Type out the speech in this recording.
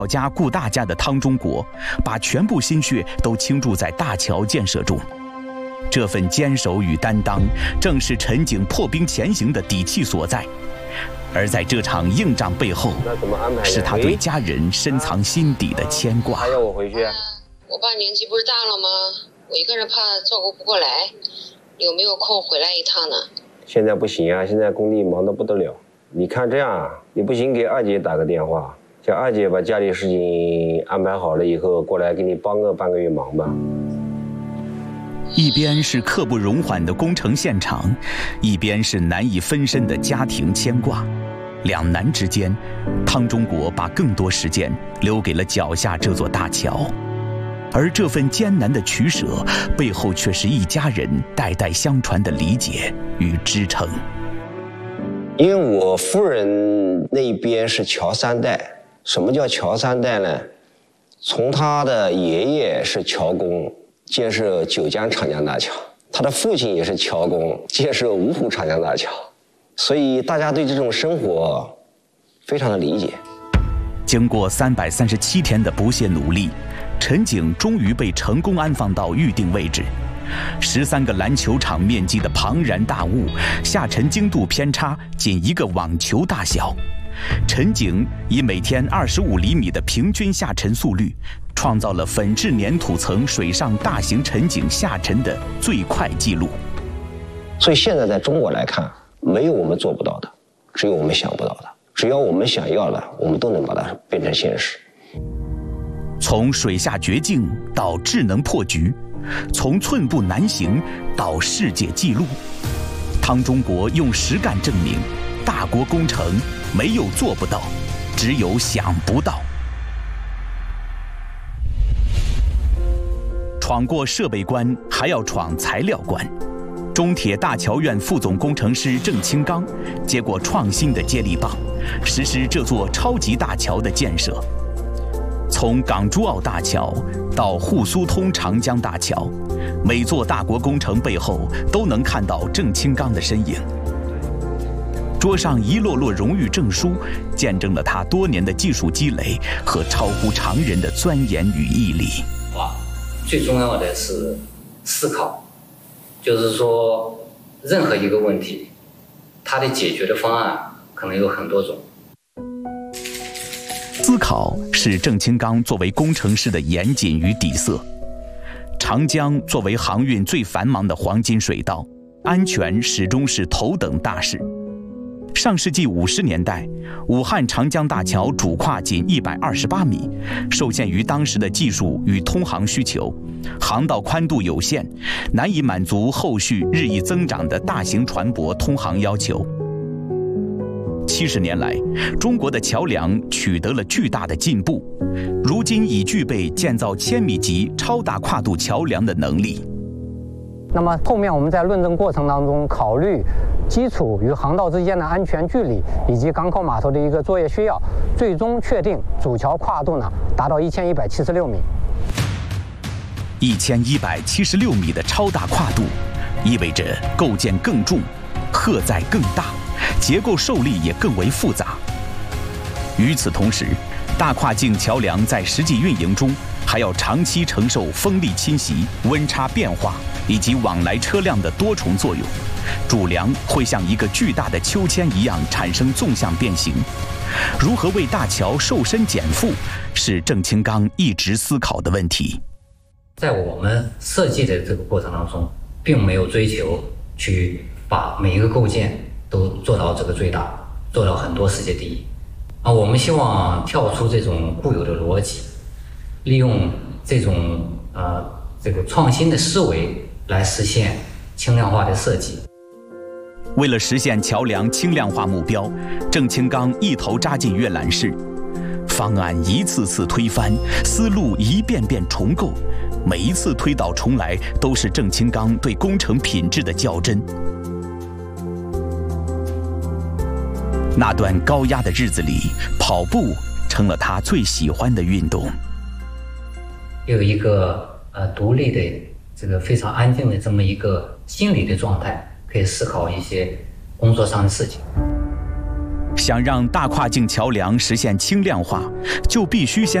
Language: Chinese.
小家顾大家的汤中国，把全部心血都倾注在大桥建设中。这份坚守与担当，正是陈景破冰前行的底气所在。而在这场硬仗背后，是他对家人深藏心底的牵挂。 还要我回去？ 我爸年纪不是大了吗？我一个人怕照顾不过来，有没有空回来一趟呢？ 现在不行啊，现在工地忙得不得了。你看这样啊，你不行给二姐打个电话，叫二姐把家里事情安排好了以后，过来给你帮个半个月忙吧。 一边是刻不容缓的工程现场，一边是难以分身的家庭牵挂，两难之间，汤中国把更多时间留给了脚下这座大桥。而这份艰难的取舍，背后却是一家人代代相传的理解与支撑。 因为我夫人那边是桥三代，什么叫桥三代呢？从他的爷爷是桥工，建设九江长江大桥，他的父亲也是桥工，建设芜湖长江大桥，所以大家对这种生活非常的理解。 经过337天的不懈努力，陈景终于被成功安放到预定位置。13个篮球场面积的庞然大物，下沉精度偏差仅一个网球大小。陈景以每天25厘米的平均下沉速率，创造了粉质粘土层水上大型沉井下沉的最快纪录。 所以现在在中国来看，没有我们做不到的，只有我们想不到的。只要我们想要了，我们都能把它变成现实。 从水下绝境到智能破局，从寸步难行到世界纪录，汤中国用实干证明，大国工程没有做不到，只有想不到。闯过设备关，还要闯材料关。中铁大桥院副总工程师郑清刚接过创新的接力棒，实施这座超级大桥的建设。从港珠澳大桥到沪苏通长江大桥，每座大国工程背后都能看到郑清刚的身影。桌上一摞摞荣誉证书，见证了他多年的技术积累和超乎常人的钻研与毅力。 最重要的是思考，就是说任何一个问题，它的解决的方案可能有很多种。 思考是郑清刚作为工程师的严谨与底色。长江作为航运最繁忙的黄金水道，安全始终是头等大事。上世纪50年代，武汉长江大桥主跨仅128米，受限于当时的技术与通航需求，航道宽度有限，难以满足后续日益增长的大型船舶通航要求。70年来，中国的桥梁取得了巨大的进步，如今已具备建造1000米级超大跨度桥梁的能力。 那么后面我们在论证过程当中，考虑基础与航道之间的安全距离，以及港口码头的一个作业需要，最终确定主桥跨度呢达到1176米。 1176米的超大跨度，意味着构件更重，荷载更大，结构受力也更为复杂。与此同时，大跨境桥梁在实际运营中还要长期承受风力侵袭、温差变化以及往来车辆的多重作用，主梁会像一个巨大的秋千一样产生纵向变形。如何为大桥瘦身减负，是郑清刚一直思考的问题。 在我们设计的这个过程当中，并没有追求去把每一个构件都做到这个最大，做到很多世界第一。我们希望跳出这种固有的逻辑，利用这种这个创新的思维来实现轻量化的设计。 为了实现桥梁轻量化目标，郑清刚一头扎进阅览室，方案一次次推翻，思路一遍遍重构，每一次推倒重来都是郑清刚对工程品质的较真。那段高压的日子里，跑步成了他最喜欢的运动。 有一个独立的这个非常安静的这么一个心理的状态，可以思考一些工作上的事情。 想让大跨境桥梁实现轻量化，就必须先